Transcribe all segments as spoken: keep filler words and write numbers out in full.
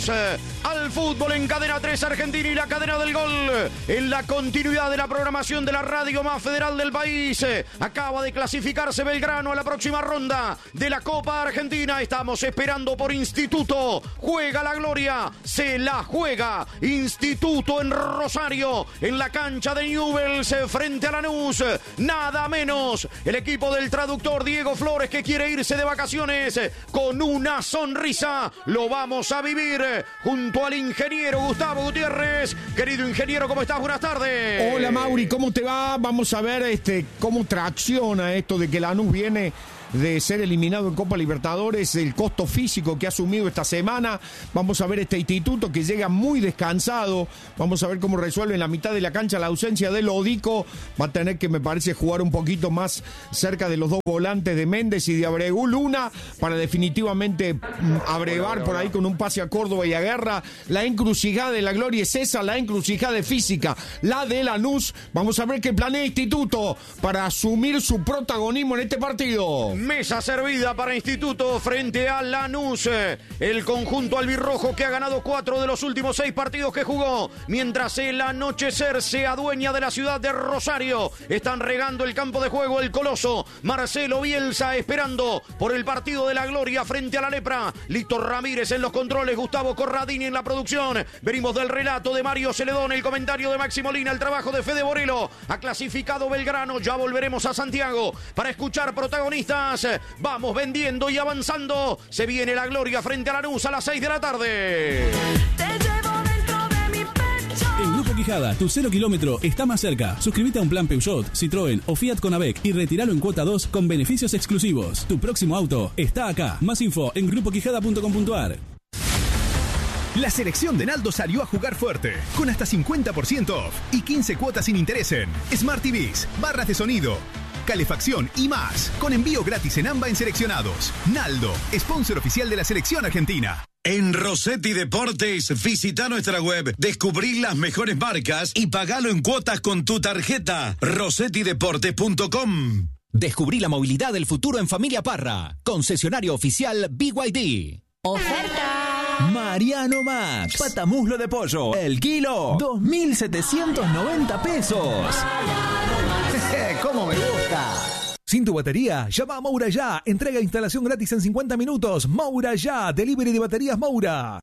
Bienvenidos eh, al fútbol en Cadena tres Argentina y la cadena del gol. En la continuidad de la programación de la radio más federal del país. Eh, acaba de clasificarse Belgrano a la próxima ronda de la Copa Argentina. Estamos esperando por Instituto. Juega la gloria. Se la juega. Instituto en Rosario. En la cancha de Newell's eh, frente a Lanús. Nada menos. El equipo del traductor Diego Flores que quiere irse de vacaciones eh, con una sonrisa. Lo vamos a vivir junto al ingeniero Gustavo Gutiérrez. Querido ingeniero, ¿cómo estás? Buenas tardes. Hola Mauri, ¿cómo te va? Vamos a ver este cómo tracciona esto de que Lanús viene de ser eliminado en Copa Libertadores, el costo físico que ha asumido esta semana. Vamos a ver este Instituto que llega muy descansado. Vamos a ver cómo resuelve en la mitad de la cancha la ausencia de Lodico. Va a tener que, me parece, jugar un poquito más cerca de los dos volantes de Méndez y de Abreu Luna para definitivamente abrevar por ahí con un pase a Córdoba y a Guerra. La encrucijada de la gloria es esa, la encrucijada de física, la de Lanús. Vamos a ver qué planea Instituto para asumir su protagonismo en este partido. Mesa servida para Instituto frente a Lanús. El conjunto albirrojo que ha ganado cuatro de los últimos seis partidos que jugó. Mientras el anochecer se adueña de la ciudad de Rosario. Están regando el campo de juego el coloso. Marcelo Bielsa esperando por el partido de la gloria frente a la lepra. Lito Ramírez en los controles. Gustavo Corradini en la producción. Venimos del relato de Mario Celedón. El comentario de Maxi Molina. El trabajo de Fede Borelo. Ha clasificado Belgrano. Ya volveremos a Santiago para escuchar protagonistas. Vamos vendiendo y avanzando. Se viene la gloria frente a Lanús a las seis de la tarde. Te llevo dentro de mi pecho. En Grupo Quijada, tu cero kilómetro está más cerca. Suscríbete a un plan Peugeot, Citroën o Fiat Conavec y retíralo en cuota dos con beneficios exclusivos. Tu próximo auto está acá. Más info en grupo quijada punto com punto a r. La selección de Naldo salió a jugar fuerte, con hasta cincuenta por ciento off y quince cuotas sin interés en Smart T Vs, barras de sonido, calefacción y más, con envío gratis en AMBA en seleccionados. Naldo, sponsor oficial de la selección argentina. En Rossetti Deportes, visita nuestra web, descubrí las mejores marcas y pagalo en cuotas con tu tarjeta. rossetti deportes punto com. Descubrí la movilidad del futuro en Familia Parra. Concesionario oficial B Y D. Oferta. Mariano Max. Patamuslo de pollo. El kilo. dos mil setecientos noventa pesos. ¿Cómo me gusta? Sin tu batería, llama a Moura Ya. Entrega e instalación gratis en cincuenta minutos. Moura Ya. Delivery de baterías Moura.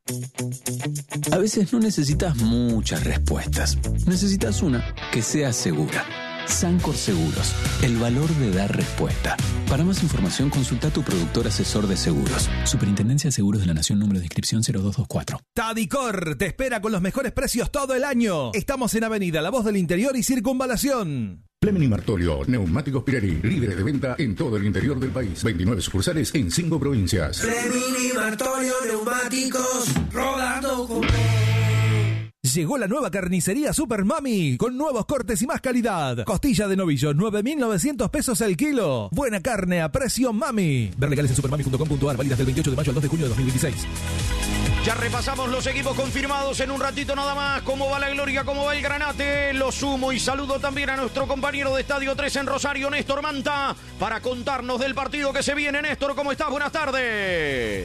A veces no necesitas muchas respuestas. Necesitas una que sea segura. Sancor Seguros, el valor de dar respuesta. Para más información, consulta a tu productor asesor de seguros. Superintendencia de Seguros de la Nación, número de inscripción cero dos dos cuatro. Tadicor te espera con los mejores precios todo el año. Estamos en Avenida La Voz del Interior y Circunvalación. Fleming y Martolio, neumáticos Pirelli, líderes de venta en todo el interior del país. veintinueve sucursales en cinco provincias. Fleming y Martolio, neumáticos, rodando con... Llegó la nueva carnicería Super Mami con nuevos cortes y más calidad. Costilla de novillo, nueve mil novecientos pesos el kilo. Buena carne a precio Mami. Ver legales en supermami punto com punto a r, válidas del veintiocho de mayo al dos de junio de dos mil veintiséis. Ya repasamos los equipos confirmados en un ratito nada más. Cómo va la gloria, cómo va el granate. Lo sumo y saludo también a nuestro compañero de Estadio tres en Rosario, Néstor Manta, para contarnos del partido que se viene. Néstor, ¿cómo estás? Buenas tardes.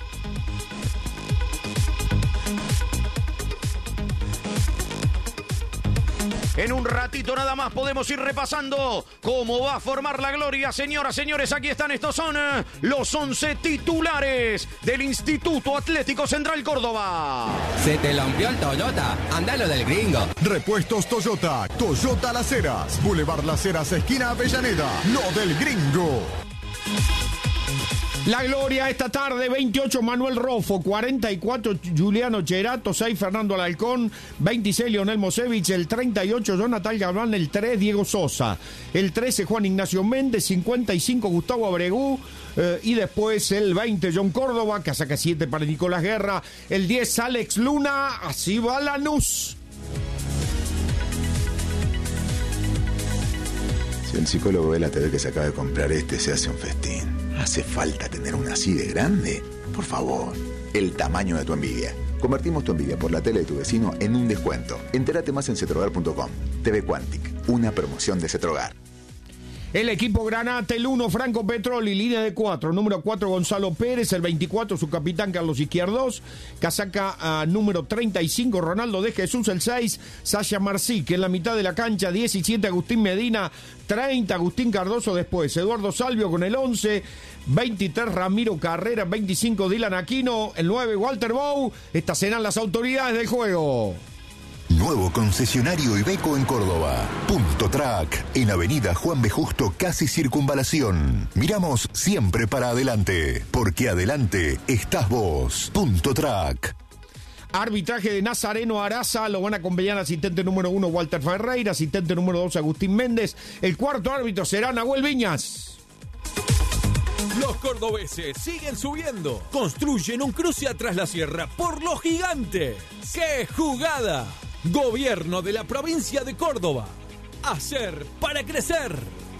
En un ratito nada más podemos ir repasando cómo va a formar la gloria. Señoras, señores, aquí están. Estos son los once titulares del Instituto Atlético Central Córdoba. Se te lampió el Toyota. Andalo del gringo. Repuestos Toyota. Toyota Las Heras. Boulevard Las Heras, esquina Avellaneda. Lo del gringo. La gloria esta tarde, veintiocho Manuel Rofo, cuarenta y cuatro Juliano Cherato, seis Fernando Alarcón, veintiséis Leonel Mosevich, el treinta y ocho Jonathan Galván, el tres Diego Sosa, el trece Juan Ignacio Méndez, cincuenta y cinco Gustavo Abregu, eh, y después el veinte John Córdoba, que saca siete para Nicolás Guerra, el diez Alex Luna, así va Lanús. Si el psicólogo ve la T V que se acaba de comprar este, se hace un festín. ¿Hace falta tener una así de grande? Por favor, el tamaño de tu envidia. Convertimos tu envidia por la tele de tu vecino en un descuento. Entérate más en cetrogar punto com. T V Quantic, una promoción de Cetrogar. El equipo Granate, el uno, Franco Petroli, línea de cuatro. Número cuatro, Gonzalo Pérez. El veinticuatro, su capitán, Carlos Izquierdos. Casaca uh, número treinta y cinco, Ronaldo de Jesús. El seis, Sasha Marcí, que en la mitad de la cancha. diecisiete, Agustín Medina. treinta, Agustín Cardoso después. Eduardo Salvio con el once. veintitrés, Ramiro Carrera. veinticinco, Dylan Aquino. El nueve, Walter Bou. Estas serán las autoridades del juego. Nuevo concesionario Iveco en Córdoba. Punto Track, en Avenida Juan B. Justo, casi Circunvalación. Miramos siempre para adelante, porque adelante estás vos. Punto Track. Arbitraje de Nazareno Araza, lo van a acompañar asistente número uno Walter Ferreira, asistente número dos Agustín Méndez. El cuarto árbitro será Nahuel Viñas. Los cordobeses siguen subiendo. Construyen un cruce atrás la sierra por los gigantes. ¡Qué jugada! Gobierno de la provincia de Córdoba. Hacer para crecer.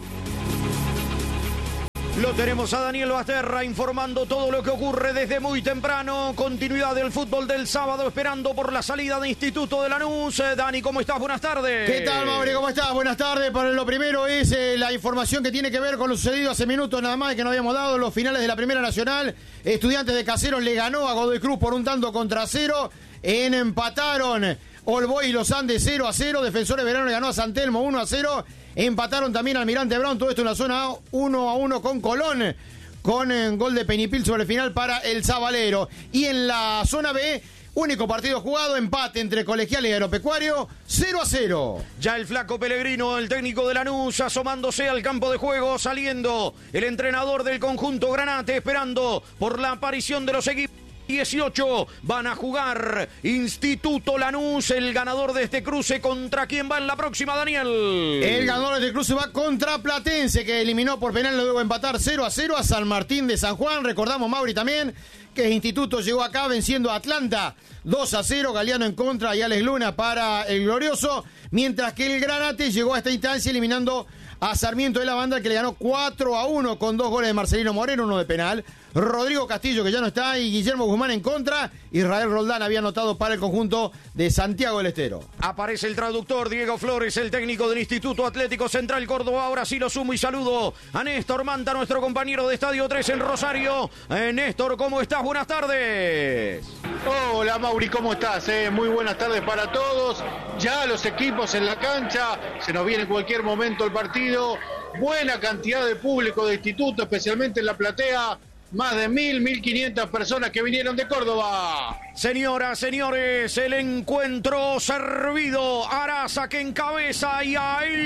Lo tenemos a Daniel Basterra informando todo lo que ocurre desde muy temprano. Continuidad del fútbol del sábado, esperando por la salida de Instituto de Lanús. Eh, Dani, ¿cómo estás? Buenas tardes. ¿Qué tal, Mauri? ¿Cómo estás? Buenas tardes. Para lo primero es eh, la información que tiene que ver con lo sucedido hace minutos nada más que no habíamos dado, los finales de la Primera Nacional. Estudiantes de Caseros le ganó a Godoy Cruz por un tanto contra cero. En empataron All Boys y los Andes cero a cero. Defensores Verano le ganó a San Telmo uno a cero. Empataron también Almirante Brown. Todo esto en la zona A, uno a uno con Colón. Con el gol de Penipil sobre el final para el Zabalero. Y en la zona B, único partido jugado, empate entre Colegial y Agropecuario, cero a cero. Ya el flaco Pellegrino, el técnico de Lanús, asomándose al campo de juego, saliendo el entrenador del conjunto Granate, esperando por la aparición de los equipos. dieciocho van a jugar Instituto Lanús, el ganador de este cruce. ¿Contra quién va en la próxima, Daniel? El ganador de este cruce va contra Platense, que eliminó por penal luego de empatar cero a cero a San Martín de San Juan. Recordamos, Mauri, también que el Instituto llegó acá venciendo a Atlanta dos a cero, Galeano en contra y Alex Luna para el Glorioso, mientras que el Granate llegó a esta instancia eliminando a Sarmiento de la Banda, que le ganó cuatro a uno con dos goles de Marcelino Moreno, uno de penal. Rodrigo Castillo, que ya no está, y Guillermo Guzmán en contra. Israel Roldán había anotado para el conjunto de Santiago del Estero. Aparece el traductor Diego Flores, el técnico del Instituto Atlético Central Córdoba. Ahora sí lo sumo y saludo a Néstor Manta, nuestro compañero de Estadio tres en Rosario. Eh, Néstor, ¿cómo estás? Buenas tardes. Hola, Mauri, ¿cómo estás? Eh, muy buenas tardes para todos. Ya los equipos en la cancha, se nos viene en cualquier momento el partido. Buena cantidad de público de Instituto, especialmente en la platea. Más de mil, mil quinientas personas que vinieron de Córdoba. Señoras, señores, el encuentro servido. Araza que encabeza y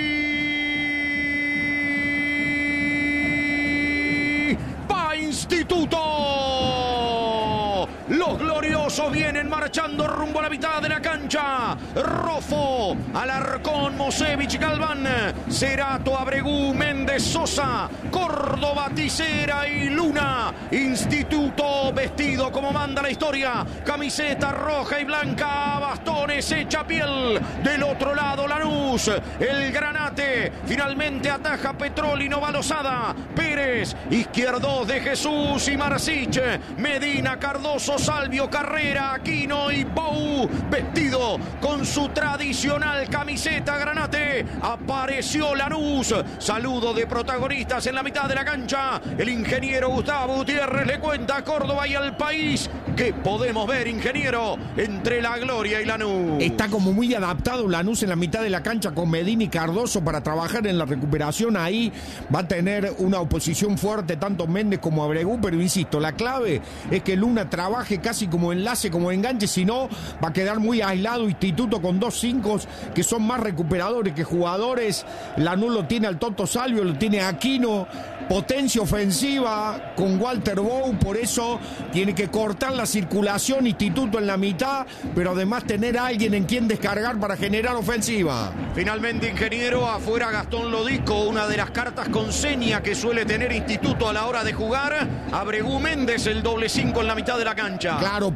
ahí va Instituto. Los gloriosos vienen marchando rumbo a la mitad de la cancha. Rofo, Alarcón, Mosevich, Galván, Cerato, Abregú, Méndez, Sosa, Córdoba, Tisera y Luna. Instituto vestido como manda la historia. Camiseta roja y blanca, bastones hecha piel. Del otro lado Lanús, el Granate. Finalmente ataja Petrolino, Balosada, Pérez, Izquierdos de Jesús y Marcich, Medina, Cardoso, Salvio, Carrera, Aquino y Bou, vestido con su tradicional camiseta Granate. Apareció Lanús. Saludo de protagonistas en la mitad de la cancha. El ingeniero Gustavo Gutiérrez le cuenta a Córdoba y al país que podemos ver, ingeniero, entre la Gloria y Lanús. Está como muy adaptado Lanús en la mitad de la cancha con Medina y Cardoso para trabajar en la recuperación. Ahí va a tener una oposición fuerte tanto Méndez como Abregú, pero insisto, la clave es que Luna trabaje casi como enlace, como enganche, si no va a quedar muy aislado Instituto con dos cinco que son más recuperadores que jugadores. Lanús lo tiene al Toto Salvio, lo tiene Aquino, potencia ofensiva con Walter Bou, por eso tiene que cortar la circulación Instituto en la mitad, pero además tener a alguien en quien descargar para generar ofensiva. Finalmente, ingeniero, afuera Gastón Lodisco, una de las cartas con seña que suele tener Instituto a la hora de jugar. Abregú Méndez, el doble cinco en la mitad de la cancha. Claro, por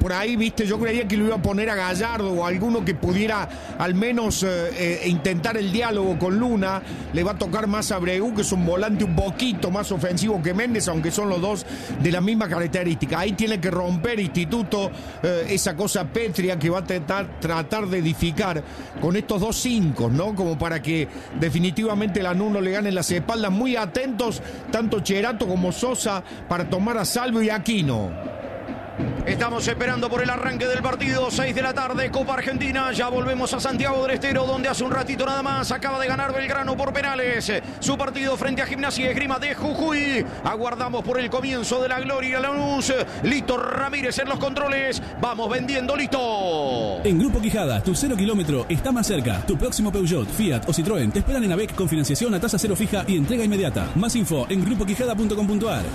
por ahí, viste, yo creía que lo iba a poner a Gallardo o a alguno que pudiera al menos eh, eh, intentar el diálogo con Luna. Le va a tocar más a Abreu, que es un volante un poquito más ofensivo que Méndez, aunque son los dos de la misma característica. Ahí tiene que romper Instituto eh, esa cosa pétrea que va a tratar, tratar de edificar con estos dos cinco, ¿no? Como para que definitivamente Lanús no le gane las espaldas. Muy atentos, tanto Cherato como Sosa, para tomar a Salvio y Aquino. Estamos esperando por el arranque del partido, seis de la tarde, Copa Argentina. Ya volvemos a Santiago del Estero, donde hace un ratito nada más acaba de ganar Belgrano por penales su partido frente a Gimnasia y Esgrima de Jujuy. Aguardamos por el comienzo de la gloria Lanús. Lito Ramírez en los controles. Vamos vendiendo, Lito. En Grupo Quijada, tu cero kilómetro está más cerca. Tu próximo Peugeot, Fiat o Citroën te esperan en AVEC con financiación a tasa cero fija y entrega inmediata. Más info en grupo quijada punto com punto a r.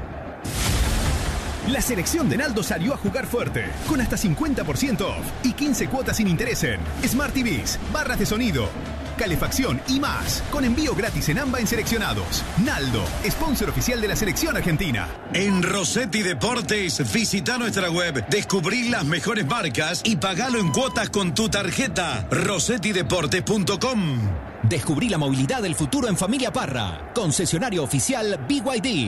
La selección de Naldo salió a jugar fuerte, con hasta cincuenta por ciento off y quince cuotas sin interés en Smart T Vs, barras de sonido, calefacción y más, con envío gratis en AMBA en seleccionados. Naldo, sponsor oficial de la selección argentina. En Rossetti Deportes, visita nuestra web, descubrí las mejores marcas y pagalo en cuotas con tu tarjeta. rossetti deportes punto com. Descubrí la movilidad del futuro en Familia Parra, concesionario oficial B Y D.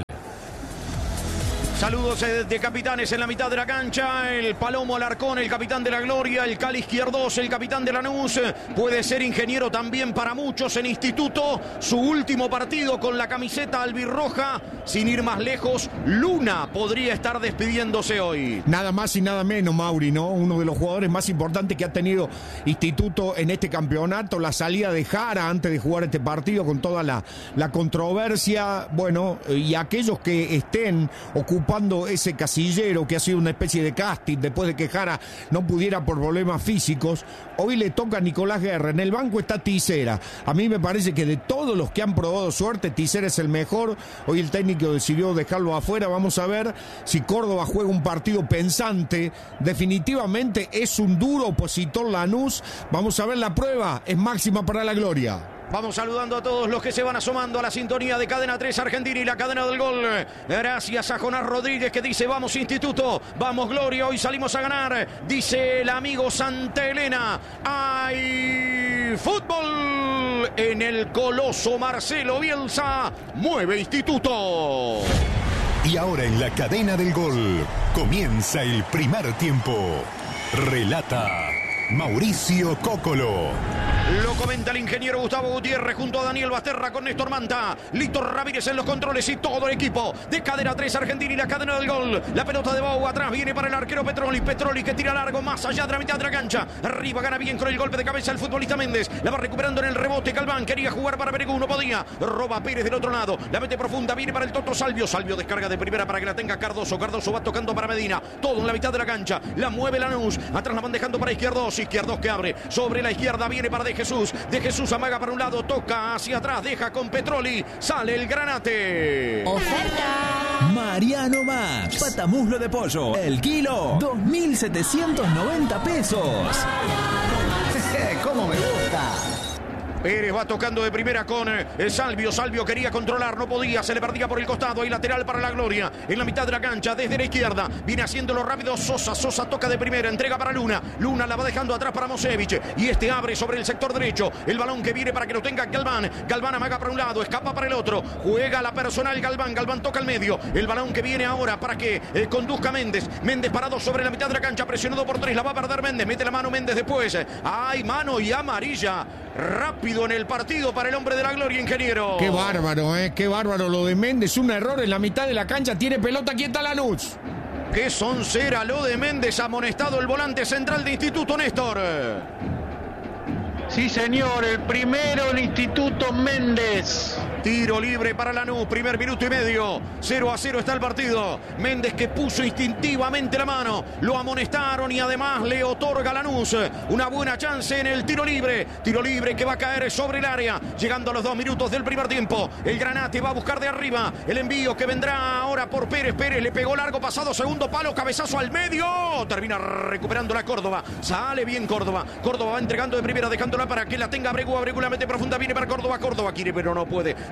Saludos de capitanes en la mitad de la cancha. El Palomo Alarcón, el capitán de la Gloria. El Cali Izquierdos, el capitán de Lanús. Puede ser ingeniero también para muchos en Instituto. Su último partido con la camiseta albirroja. Sin ir más lejos, Luna podría estar despidiéndose hoy. Nada más y nada menos, Mauri, ¿no? Uno de los jugadores más importantes que ha tenido Instituto en este campeonato. La salida de Jara antes de jugar este partido con toda la, la controversia. Bueno, y aquellos que estén ocupando ese casillero que ha sido una especie de casting después de que Jara no pudiera por problemas físicos, hoy le toca a Nicolás Guerra. En el banco está Tisera. A mí me parece que de todos los que han probado suerte, Tisera es el mejor. Hoy el técnico decidió dejarlo afuera. Vamos a ver si Córdoba juega un partido pensante. Definitivamente es un duro opositor Lanús. Vamos a ver la prueba. Es máxima para la Gloria. Vamos saludando a todos los que se van asomando a la sintonía de Cadena tres Argentina y la cadena del gol. Gracias a Jonás Rodríguez que dice: vamos Instituto, vamos Gloria, hoy salimos a ganar. Dice el amigo Santa Elena: hay fútbol en el coloso Marcelo Bielsa. Mueve Instituto. Y ahora en la cadena del gol comienza el primer tiempo. Relata Mauricio Cócolo. Lo comenta el ingeniero Gustavo Gutiérrez junto a Daniel Basterra con Néstor Manta. Lito Ramírez en los controles y todo el equipo de Cadena tres Argentina y la cadena del gol. La pelota de Bou atrás viene para el arquero Petroli. Petroli que tira largo más allá de la mitad de la cancha. Arriba gana bien con el golpe de cabeza el futbolista Méndez. La va recuperando en el rebote Galván. Quería jugar para Peregu, no podía. Roba Pérez del otro lado. La mete profunda, viene para el Toto Salvio. Salvio descarga de primera para que la tenga Cardoso. Cardoso va tocando para Medina. Todo en la mitad de la cancha. La mueve Lanús. Atrás la van dejando para Izquierdos. Izquierdos que abre. Sobre la izquierda viene para De Jesús. De Jesús amaga para un lado. Toca hacia atrás. Deja con Petroli. Sale el Granate. Oferta Mariano Max. Patamuslo de pollo. El kilo. dos mil setecientos noventa pesos. ¿Cómo me gusta? Pérez va tocando de primera con eh, Salvio. Salvio quería controlar, no podía, se le perdía por el costado. Hay lateral para la Gloria. En la mitad de la cancha, desde la izquierda. Viene haciéndolo rápido Sosa. Sosa toca de primera, entrega para Luna. Luna la va dejando atrás para Mosevich. Y este abre sobre el sector derecho. El balón que viene para que lo tenga Galván. Galván amaga para un lado, escapa para el otro. Juega la personal Galván. Galván toca al medio. El balón que viene ahora para que eh, conduzca Méndez. Méndez parado sobre la mitad de la cancha, presionado por tres. La va a perder Méndez. Mete la mano Méndez después. Hay mano y amarilla. Rápido en el partido para el hombre de la Gloria, ingeniero. Qué bárbaro, eh, qué bárbaro lo de Méndez. Un error en la mitad de la cancha. Tiene pelota, aquí está Lanús. Qué soncera lo de Méndez. Amonestado el volante central de Instituto, Néstor. Sí, señor, el primero el Instituto Méndez. Tiro libre para Lanús, primer minuto y medio. cero a cero está el partido. Méndez que puso instintivamente la mano. Lo amonestaron y además le otorga a Lanús una buena chance en el tiro libre. Tiro libre que va a caer sobre el área. Llegando a los dos minutos del primer tiempo. El Granate va a buscar de arriba. El envío que vendrá ahora por Pérez. Pérez le pegó largo, pasado segundo palo, cabezazo al medio. Termina recuperando la Córdoba. Sale bien Córdoba. Córdoba va entregando de primera, dejándola para que la tenga Abregu. Abregu la mete profunda, viene para Córdoba. Córdoba quiere, pero no puede.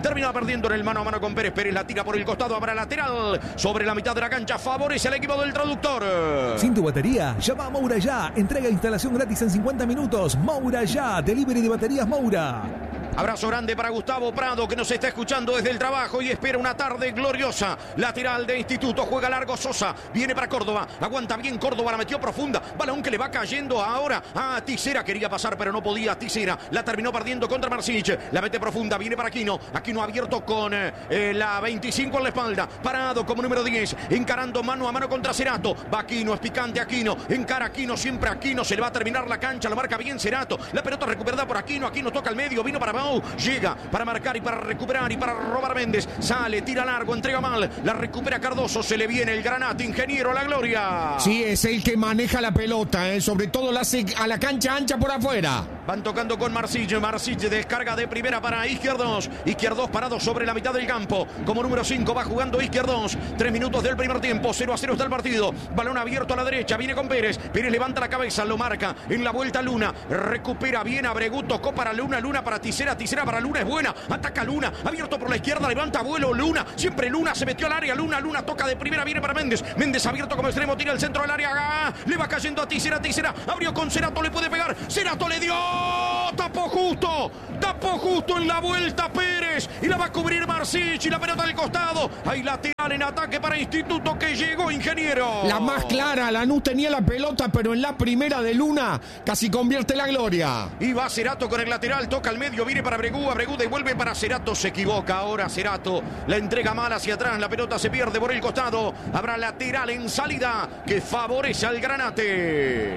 termina perdiendo en el mano a mano con Pérez. Pérez la tira por el costado, habrá lateral sobre la mitad de la cancha, favorece al equipo del Traductor. Sin tu batería, llama a Moura Ya. Entrega e instalación gratis en cincuenta minutos. Moura Ya, delivery de baterías Moura. Abrazo grande para Gustavo Prado, que nos está escuchando desde el trabajo y espera una tarde gloriosa. Lateral de Instituto, juega largo Sosa, viene para Córdoba, aguanta bien Córdoba, la metió profunda, balón que le va cayendo ahora a Tisera, quería pasar pero no podía Tisera, la terminó perdiendo contra Marsic, la mete profunda, viene para Aquino, Aquino abierto con eh, la veinticinco en la espalda, parado como número diez, encarando mano a mano contra Cerato, va Aquino, es picante Aquino, encara Aquino, siempre Aquino, se le va a terminar la cancha, lo marca bien Cerato, la pelota recuperada por Aquino, Aquino toca al medio, vino para llega para marcar y para recuperar y para robar Méndez, sale, tira largo, entrega mal, la recupera Cardoso, se le viene el Granate, ingeniero, la gloria. Sí, es el que maneja la pelota, ¿eh? Sobre todo la hace a la cancha ancha por afuera. Van tocando con Marsic, Marsic descarga de primera para Izquierdos, Izquierdos parado sobre la mitad del campo, como número cinco va jugando Izquierdos, tres minutos del primer tiempo, cero a cero está el partido, balón abierto a la derecha, viene con Pérez, Pérez levanta la cabeza, lo marca, en la vuelta Luna, recupera bien a Bregut, tocó para Luna, Luna para Tisera, Tisera para Luna, es buena, ataca Luna, abierto por la izquierda, levanta vuelo Luna, siempre Luna, se metió al área, Luna, Luna toca de primera, viene para Méndez, Méndez abierto como extremo, tira el centro del área, ¡ah! Le va cayendo a Tisera, Tisera, abrió con Cerato, le puede pegar, Cerato le dio, tapó justo, tapó justo en la vuelta Pérez, y la va a cubrir Marsic, y la pelota del costado, hay lateral en ataque para Instituto que llegó, ingeniero. La más clara, Lanús tenía la pelota, pero en la primera de Luna casi convierte la gloria. Y va Cerato con el lateral, toca al medio, viene para Bregú, Bregú devuelve para Cerato, se equivoca ahora Cerato, la entrega mal hacia atrás, la pelota se pierde por el costado, habrá lateral en salida que favorece al Granate.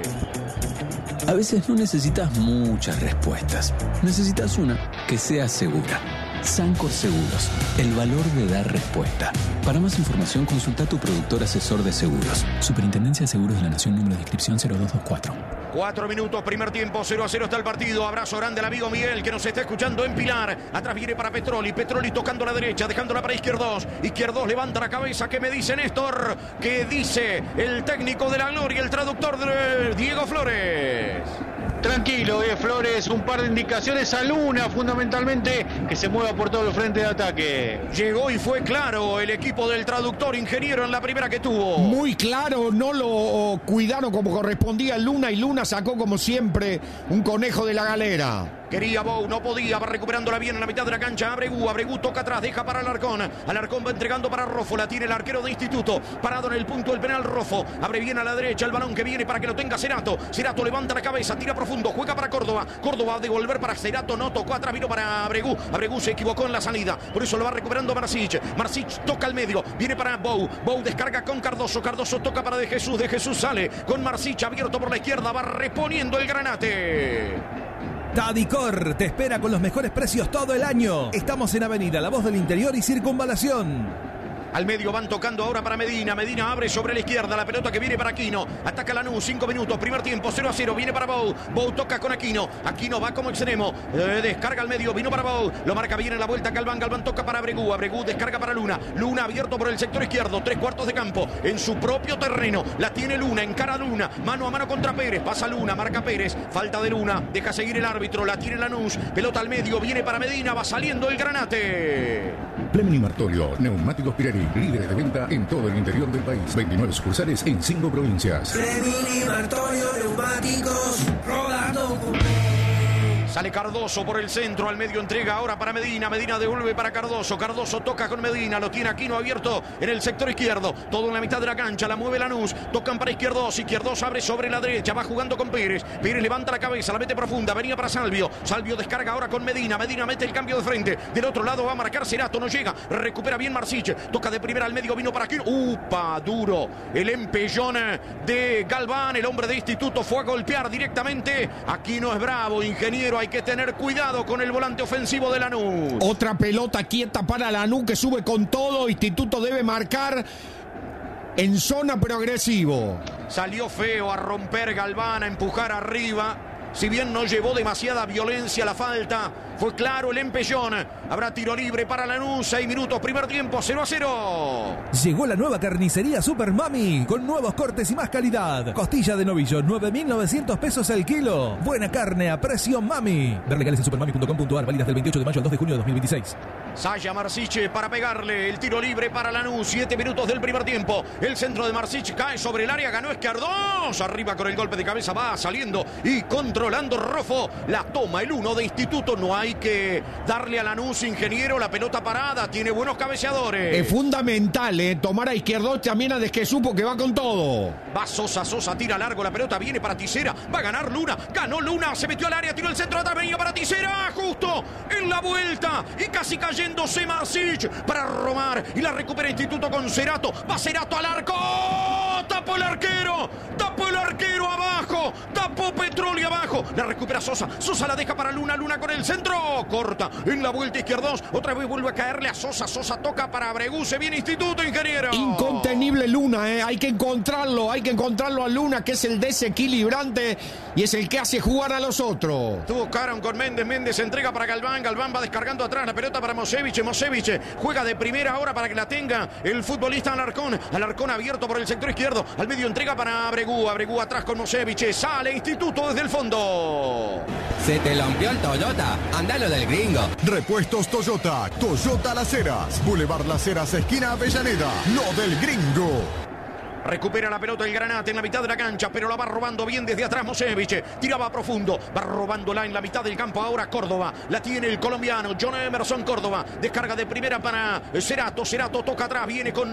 A veces no necesitas muchas respuestas, necesitas una que sea segura. Sancor Seguros, el valor de dar respuesta. Para más información consulta a tu productor asesor de seguros. Superintendencia de Seguros de la Nación, número de inscripción cero dos dos cuatro. Cuatro minutos, primer tiempo, cero a cero está el partido. Abrazo grande al amigo Miguel que nos está escuchando en Pilar. Atrás viene para Petroli, Petroli tocando a la derecha, dejándola para Izquierdos. Izquierdos levanta la cabeza. ¿Qué me dice Néstor? ¿Qué dice el técnico de la gloria, el traductor de Diego Flores? Tranquilo, eh, Flores, un par de indicaciones a Luna, fundamentalmente, que se mueva por todo el frente de ataque. Llegó y fue claro el equipo del traductor, ingeniero, en la primera que tuvo. Muy claro, no lo cuidaron como correspondía Luna, y Luna sacó como siempre un conejo de la galera. Quería Bou, no podía, va recuperándola bien en la mitad de la cancha. Abregu, Abregu toca atrás, deja para Alarcón. Alarcón va entregando para Rofo, la tiene el arquero de Instituto. Parado en el punto del penal, Rofo. Abre bien a la derecha el balón que viene para que lo tenga Cerato. Cerato levanta la cabeza, tira profundo, juega para Córdoba. Córdoba va a devolver para Cerato, no tocó atrás, vino para Abregu. Abregu se equivocó en la salida, por eso lo va recuperando Marsic. Marsic toca al medio, viene para Bou. Bou descarga con Cardoso. Cardoso toca para De Jesús. De Jesús sale con Marsic abierto por la izquierda, va reponiendo el Granate. Tadicor te espera con los mejores precios todo el año. Estamos en Avenida La Voz del Interior y Circunvalación. Al medio van tocando ahora para Medina. Medina abre sobre la izquierda. La pelota que viene para Aquino. Ataca Lanús. Cinco minutos. Primer tiempo. cero a cero. Viene para Bou. Bou toca con Aquino. Aquino va como extremo. Eh, descarga al medio. Vino para Bou. Lo marca bien en la vuelta Galván. Galván toca para Abregu. Abregu descarga para Luna. Luna abierto por el sector izquierdo. Tres cuartos de campo. En su propio terreno. La tiene Luna. Encara Luna. Mano a mano contra Pérez. Pasa Luna. Marca Pérez. Falta de Luna. Deja seguir el árbitro. La tiene Lanús. Pelota al medio. Viene para Medina. Va saliendo el Granate. Plemini Martorio, neumáticos Pirelli, líderes de venta en todo el interior del país. veintinueve sucursales en cinco provincias. Plemini Martorio, neumáticos, rodando con... Sale Cardoso por el centro, al medio entrega ahora para Medina. Medina devuelve para Cardoso. Cardoso toca con Medina, lo tiene Aquino abierto en el sector izquierdo. Todo en la mitad de la cancha, la mueve Lanús. Tocan para Izquierdos. Izquierdos abre sobre la derecha, va jugando con Pérez. Pérez levanta la cabeza, la mete profunda. Venía para Salvio. Salvio descarga ahora con Medina. Medina mete el cambio de frente. Del otro lado va a marcar Cerato, no llega. Recupera bien Marsic. Toca de primera al medio, vino para Aquino. ¡Upa! Duro. El empellón de Galván, el hombre de Instituto, fue a golpear directamente. Aquino es bravo, ingeniero. Hay que tener cuidado con el volante ofensivo de Lanús. Otra pelota quieta para Lanús que sube con todo. Instituto debe marcar en zona pero agresivo. Salió feo a romper Galván, a empujar arriba. Si bien no llevó demasiada violencia la falta, Fue claro el empellón. Habrá tiro libre para Lanús. seis minutos, primer tiempo, cero a cero. Llegó la nueva carnicería Super Mami con nuevos cortes y más calidad. Costilla de novillo, nueve mil novecientos pesos el kilo. Buena carne a precio Mami. Ver legales en supermami punto com punto ar, válidas del veintiocho de mayo al dos de junio de dos mil veintiséis. Saya Marsic para pegarle. El tiro libre para Lanús. Siete minutos del primer tiempo. El centro de Marsic cae sobre el área. Ganó Escardós. Arriba con el golpe de cabeza. Va saliendo y controlando Rofo. La toma el uno de Instituto. No hay que darle a Lanús, ingeniero, la pelota parada. Tiene buenos cabeceadores. Es fundamental, ¿eh? Tomar a Izquierdos también a que supo que va con todo. Va Sosa. Sosa tira largo. La pelota viene para Tisera. Va a ganar Luna. Ganó Luna. Se metió al área. Tiró el centro. Atrás venía para Tisera. Justo en la vuelta. Y casi cayéndose Marsic para Romar. Y la recupera Instituto con Cerato. Va Cerato al arco. Tapó el arquero. Tapó el arquero abajo. Tapó Petróleo abajo. La recupera Sosa. Sosa la deja para Luna. Luna con el centro. Corta en la vuelta Izquierdos. Otra vez vuelve a caerle a Sosa. Sosa toca para Abregu. Se viene Instituto, ingeniero. Incontenible Luna, ¿eh? Hay que encontrarlo. Hay que encontrarlo a Luna, que es el desequilibrante y es el que hace jugar a los otros. Tuvo Caron con Méndez. Méndez entrega para Galván. Galván va descargando atrás. La pelota para Mosevich. Mosevich juega de primera ahora para que la tenga el futbolista Alarcón. Alarcón abierto por el sector izquierdo. Al medio entrega para Abregu. Abregu atrás con Mosevich. Sale Instituto desde el fondo. Se te rompió el Toyota. Andalo del gringo. Repuestos Toyota. Toyota Las Heras. Boulevard Las Heras, esquina Avellaneda. Lo del gringo. Recupera la pelota el Granate en la mitad de la cancha, pero la va robando bien desde atrás Mosevich. Tiraba profundo, va robándola en la mitad del campo ahora Córdoba. La tiene el colombiano John Emerson Córdoba. Descarga de primera para Cerato. Cerato toca atrás, viene con